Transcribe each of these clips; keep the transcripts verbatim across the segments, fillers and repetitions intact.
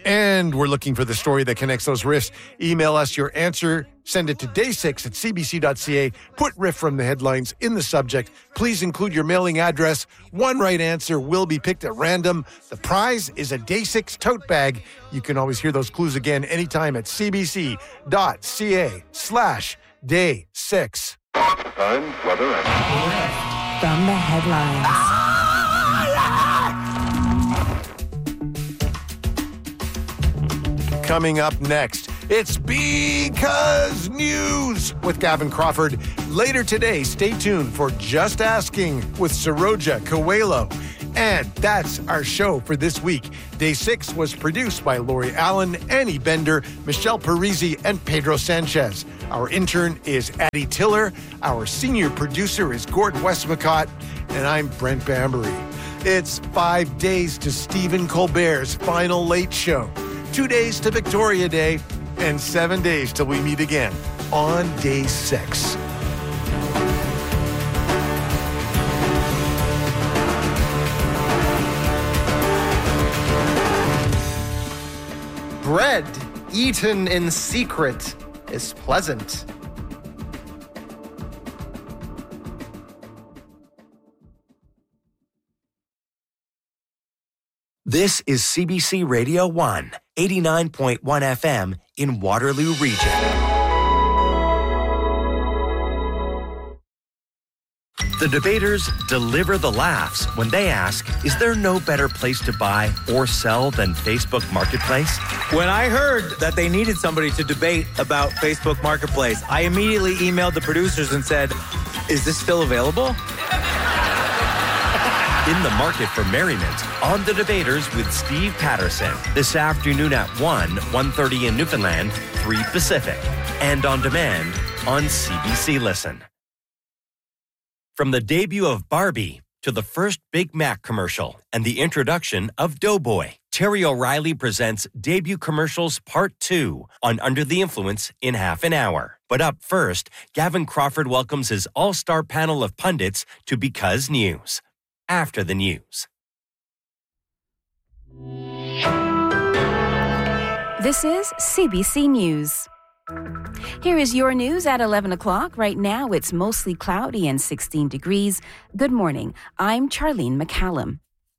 And we're looking for the story that connects those riffs. Email us your answer. Send it to day six at c b c dot c a. Put riff from the headlines in the subject. Please include your mailing address. One right answer will be picked at random. The prize is a day six tote bag. You can always hear those clues again anytime at c b c dot c a slash day six. Time, weather, and... From the headlines. Coming up next, it's Because News with Gavin Crawford. Later today, stay tuned for Just Asking with Saroja Coelho. And that's our show for this week. Day six was produced by Lori Allen, Annie Bender, Michelle Parisi, and Pedro Sanchez. Our intern is Addie Tiller. Our senior producer is Gord Westmacott. And I'm Brent Bambury. It's five days to Stephen Colbert's final Late Show. Two days to Victoria Day, and seven days till we meet again on day six. Bread eaten in secret is pleasant. This is C B C Radio one, eighty-nine point one F M in Waterloo Region. The debaters deliver the laughs when they ask, is there no better place to buy or sell than Facebook Marketplace? When I heard that they needed somebody to debate about Facebook Marketplace, I immediately emailed the producers and said, is this still available? In the market for merriment, on The Debaters with Steve Patterson. This afternoon at one, one thirty in Newfoundland, three Pacific. And on demand on C B C Listen. From the debut of Barbie to the first Big Mac commercial and the introduction of Doughboy, Terry O'Reilly presents Debut Commercials Part two on Under the Influence in half an hour. But up first, Gavin Crawford welcomes his all-star panel of pundits to Because News. After the news. This is C B C News. Here is your news at eleven o'clock. Right now, it's mostly cloudy and sixteen degrees. Good morning. I'm Charlene McCallum.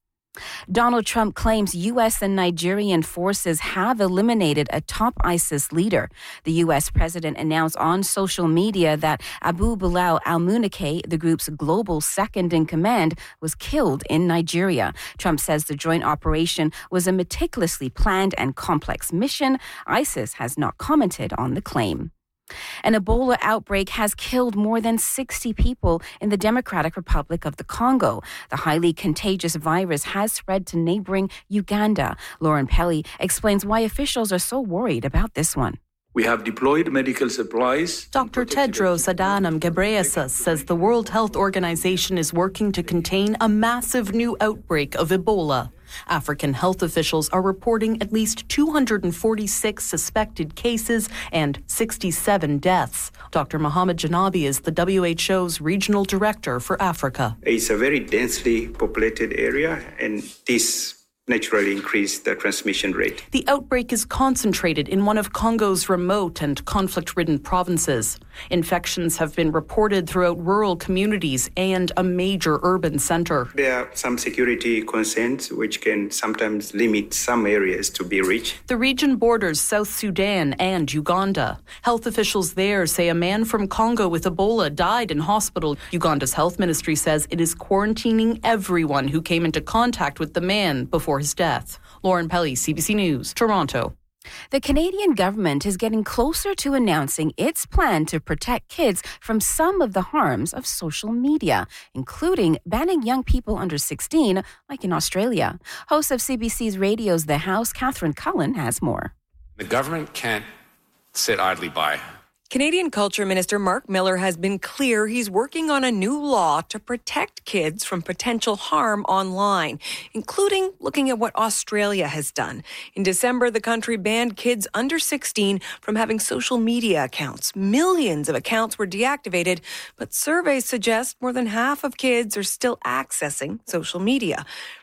Donald Trump claims U S and Nigerian forces have eliminated a top ISIS leader. The U S president announced on social media that Abu Bilal al-Munaqi, the group's global second-in-command, was killed in Nigeria. Trump says the joint operation was a meticulously planned and complex mission. ISIS has not commented on the claim. An Ebola outbreak has killed more than sixty people in the Democratic Republic of the Congo. The highly contagious virus has spread to neighboring Uganda. Lauren Pelly explains why officials are so worried about this one. We have deployed medical supplies. Doctor Tedros Adhanom Ghebreyesus says the World Health Organization is working to contain a massive new outbreak of Ebola. African health officials are reporting at least two hundred forty-six suspected cases and sixty-seven deaths. Doctor Mohamed Janabi is the W H O's regional director for Africa. It's a very densely populated area, and this naturally increase the transmission rate. The outbreak is concentrated in one of Congo's remote and conflict-ridden provinces. Infections have been reported throughout rural communities and a major urban center. There are some security concerns which can sometimes limit some areas to be reached. The region borders South Sudan and Uganda. Health officials there say a man from Congo with Ebola died in hospital. Uganda's health ministry says it is quarantining everyone who came into contact with the man before his death. Lauren Pelly, C B C News, Toronto. The Canadian government is getting closer to announcing its plan to protect kids from some of the harms of social media, including banning young people under sixteen, like in Australia. Host of C B C's Radio's The House, Catherine Cullen, has more. The government can't sit idly by. Canadian Culture Minister Mark Miller has been clear he's working on a new law to protect kids from potential harm online, including looking at what Australia has done. In December, the country banned kids under sixteen from having social media accounts. Millions of accounts were deactivated, but surveys suggest more than half of kids are still accessing social media.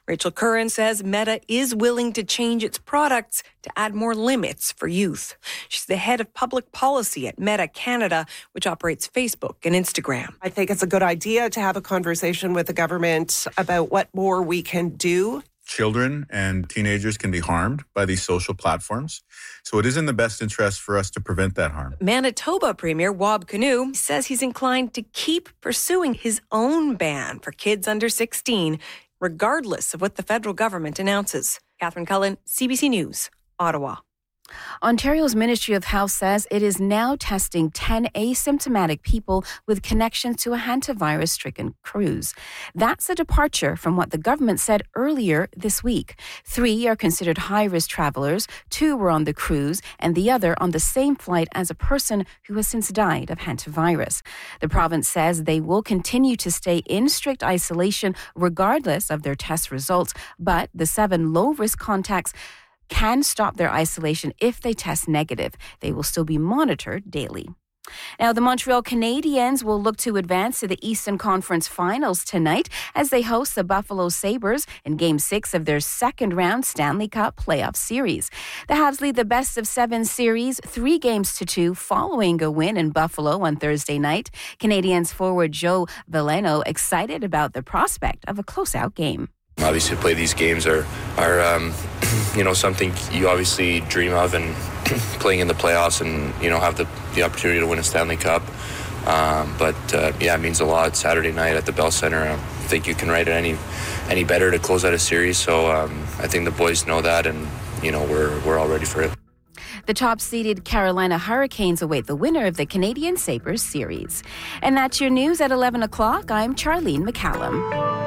Rachel Curran says Meta is willing to change its products to add more limits for youth. She's the head of public policy at Meta Canada, which operates Facebook and Instagram. I think it's a good idea to have a conversation with the government about what more we can do. Children and teenagers can be harmed by these social platforms. So it is in the best interest for us to prevent that harm. Manitoba Premier Wab Kinew says he's inclined to keep pursuing his own ban for kids under sixteen, regardless of what the federal government announces. Catherine Cullen, C B C News, Ottawa. Ontario's Ministry of Health says it is now testing ten asymptomatic people with connections to a hantavirus-stricken cruise. That's a departure from what the government said earlier this week. Three are considered high-risk travelers, two were on the cruise, and the other on the same flight as a person who has since died of hantavirus. The province says they will continue to stay in strict isolation regardless of their test results, but the seven low-risk contacts can stop their isolation if they test negative. They will still be monitored daily. Now, the Montreal Canadiens will look to advance to the Eastern Conference Finals tonight as they host the Buffalo Sabres in Game six of their second-round Stanley Cup playoff series. The Habs lead the best-of-seven series three games to two following a win in Buffalo on Thursday night. Canadiens forward Joe Veleno excited about the prospect of a close-out game. Obviously, to play these games are, are um, you know, something you obviously dream of, and playing in the playoffs and, you know, have the, the opportunity to win a Stanley Cup. Um, but, uh, yeah, it means a lot. Saturday night at the Bell Center, I don't think you can write it any any better to close out a series. So um, I think the boys know that, and, you know, we're we're all ready for it. The top-seeded Carolina Hurricanes await the winner of the Canadian Sabres series. And that's your news at eleven o'clock. I'm Charlene McCallum.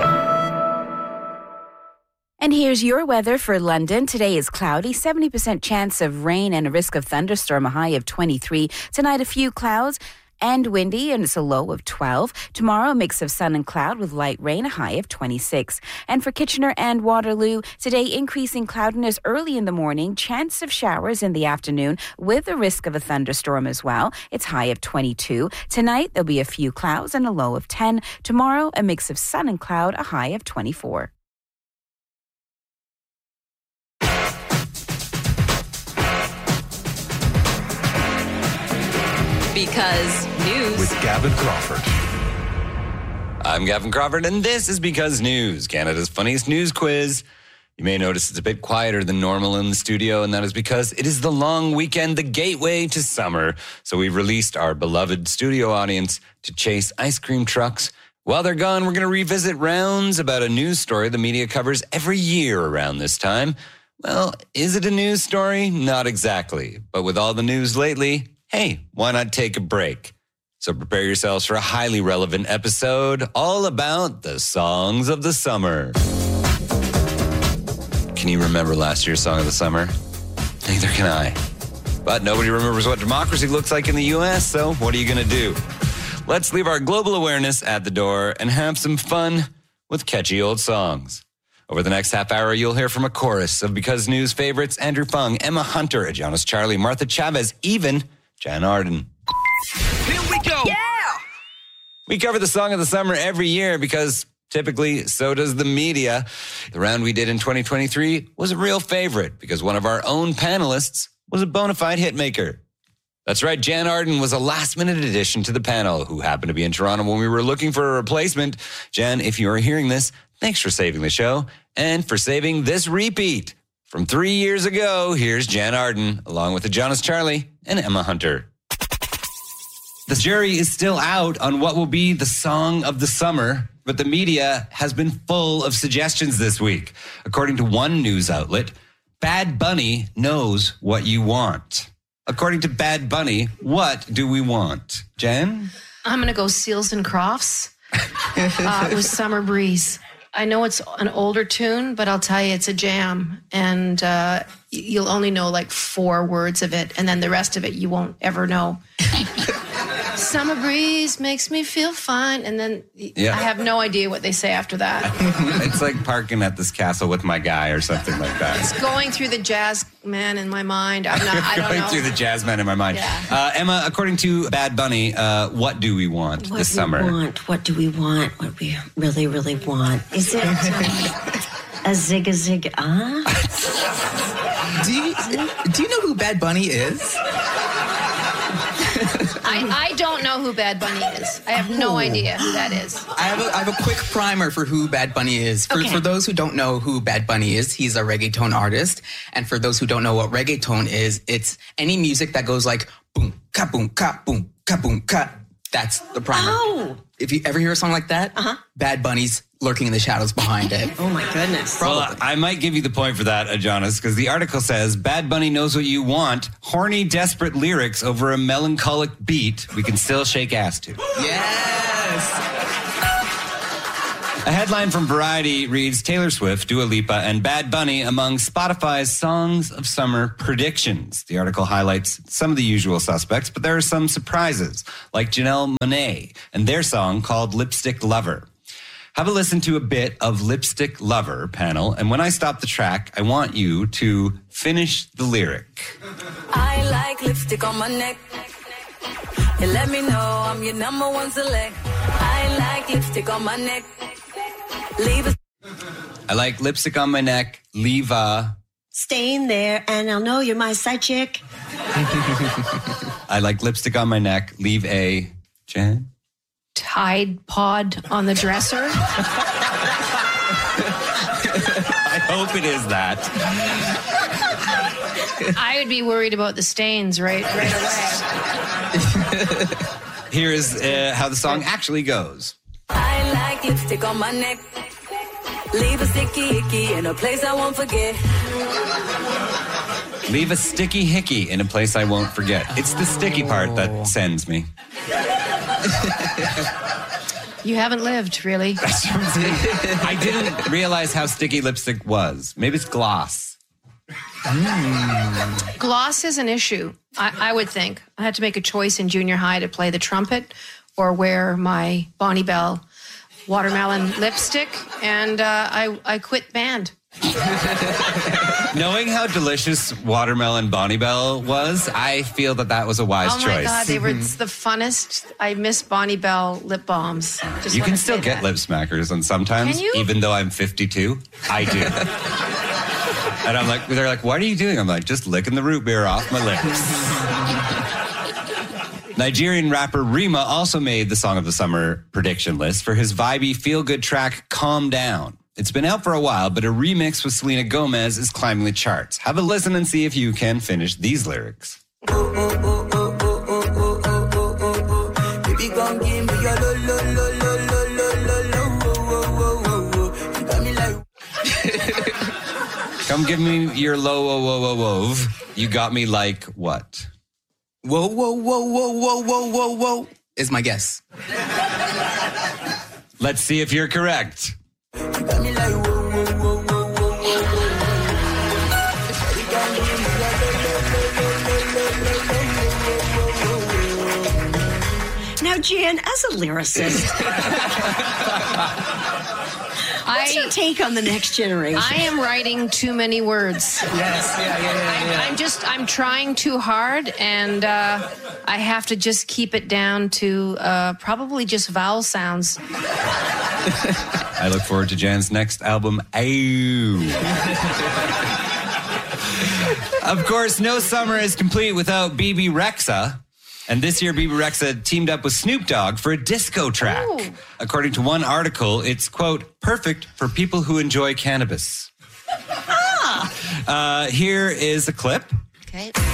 And here's your weather for London. Today is cloudy, seventy percent chance of rain and a risk of thunderstorm, a high of twenty-three. Tonight, a few clouds and windy, and it's a low of twelve. Tomorrow, a mix of sun and cloud with light rain, a high of twenty-six. And for Kitchener and Waterloo, today increasing cloudiness early in the morning, chance of showers in the afternoon with a risk of a thunderstorm as well. It's high of twenty-two. Tonight, there'll be a few clouds and a low of ten. Tomorrow, a mix of sun and cloud, a high of twenty-four. Because News with Gavin Crawford. I'm Gavin Crawford, and this is Because News, Canada's funniest news quiz. You may notice it's a bit quieter than normal in the studio, and that is because it is the long weekend, the gateway to summer. So we've released our beloved studio audience to chase ice cream trucks. While they're gone, we're going to revisit rounds about a news story the media covers every year around this time. Well, is it a news story? Not exactly. But with all the news lately, hey, why not take a break? So prepare yourselves for a highly relevant episode all about the songs of the summer. Can you remember last year's song of the summer? Neither can I. But nobody remembers what democracy looks like in the U S, so what are you going to do? Let's leave our global awareness at the door and have some fun with catchy old songs. Over the next half hour, you'll hear from a chorus of Because News favorites Andrew Fung, Emma Hunter, Jonas Charlie, Martha Chavez, even Jan Arden. Here we go. Yeah. We cover the song of the summer every year because typically so does the media. The round we did in twenty twenty-three was a real favorite because one of our own panelists was a bona fide hitmaker. That's right, Jan Arden was a last-minute addition to the panel who happened to be in Toronto when we were looking for a replacement. Jan, if you are hearing this, thanks for saving the show and for saving this repeat. From three years ago, here's Jan Arden, along with the Jonas Charlie and Emma Hunter. The jury is still out on what will be the song of the summer, but the media has been full of suggestions this week. According to one news outlet, Bad Bunny knows what you want. According to Bad Bunny, what do we want? Jen? I'm going to go Seals and Crofts uh, with Summer Breeze. I know it's an older tune, but I'll tell you, it's a jam. And uh, you'll only know like four words of it. And then the rest of it, you won't ever know. Summer breeze makes me feel fine. And then yeah. I have no idea what they say after that. It's like parking at this castle with my guy or something like that. It's going through the jazz man in my mind. I'm not, I don't going know. through the jazz man in my mind. Yeah. Uh, Emma, according to Bad Bunny, uh, what do we want what this we summer? Want, what do we want? What we really, really want? Is it... Um, A zig a zig ah. do you do you know who Bad Bunny is? I, I don't know who Bad Bunny is. I have no idea who that is. I have a, I have a quick primer for who Bad Bunny is. For, Okay. for those who don't know who Bad Bunny is, he's a reggaeton artist. And for those who don't know what reggaeton is, it's any music that goes like boom, ka boom, ka boom, ka boom, ka. That's the primer. Oh. If you ever hear a song like that, uh-huh. Bad Bunny's lurking in the shadows behind it. Oh my goodness. Well, I might give you the point for that, Jonas, because the article says Bad Bunny knows what you want. Horny, desperate lyrics over a melancholic beat we can still shake ass to. Yes. A headline from Variety reads Taylor Swift, Dua Lipa, and Bad Bunny among Spotify's Songs of Summer predictions. The article highlights some of the usual suspects, but there are some surprises, like Janelle Monáe and their song called Lipstick Lover. Have a listen to a bit of Lipstick Lover, panel, and when I stop the track, I want you to finish the lyric. I like lipstick on my neck. You let me know I'm your number one select. I like lipstick on my neck. Leave a... I like lipstick on my neck, leave a... Staying there, and I'll know you're my side chick. I like lipstick on my neck, leave a... Jen? Tide Pod on the dresser. I hope it is that. I would be worried about the stains right, right away. Here is uh, how the song actually goes. I like lipstick on my neck. Leave a sticky icky in a place I won't forget. Leave a sticky hickey in a place I won't forget. It's the sticky part that sends me. You haven't lived, really. I didn't realize how sticky lipstick was. Maybe it's gloss. Mm. Gloss is an issue, I, I would think. I had to make a choice in junior high to play the trumpet or wear my Bonnie Bell watermelon lipstick, and uh, I, I quit band. Knowing how delicious watermelon Bonnie Bell was, I feel that that was a wise oh choice. my God, they were the funnest. I miss Bonnie Bell lip balms. Just You wanna can still say get that. lip smackers, and sometimes, Can you? even though I'm fifty-two, I do. And I'm like, they're like, what are you doing? I'm like, just licking the root beer off my lips. Nigerian rapper Rima also made the Song of the Summer prediction list for his vibey feel-good track, Calm Down. It's been out for a while, but a remix with Selena Gomez is climbing the charts. Have a listen and see if you can finish these lyrics. Baby, gon' give me your lo lo lo lo lo lo lo lo wo wo wo wo. You got me like. Come give me your low, whoa, whoa, whoa, whoa. You got me like what? Whoa, whoa, whoa, whoa, whoa, whoa, whoa, whoa, is my guess. Let's see if you're correct. You got me like whoa whoa whoa whoa whoa whoa. You gon' give me your lo lo lo lo lo lo lo lo. Now, Jan, as a lyricist, what's your take on the next generation? I am writing too many words. Yes, yeah, yeah, yeah, yeah. I'm, I'm just, I'm trying too hard, and uh, I have to just keep it down to uh, probably just vowel sounds. I look forward to Jan's next album, Ow. Of course, no summer is complete without B B Rexha. And this year, B B Rexha teamed up with Snoop Dogg for a disco track. Ooh. According to one article, it's, quote, perfect for people who enjoy cannabis. Ah. Uh, here is a clip. Okay.